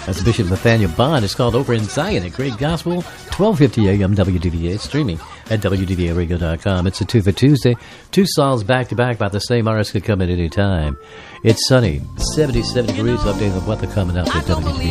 That's Bishop Nathaniel Bond. It's called Over in Zion at Great Gospel, 1250 AM WDVA, streaming at WDVAradio.com. It's a 2 for Tuesday. 2 songs back-to-back by the same artist could come at any time. It's sunny, 77 degrees, updating the weather coming up at WDVA.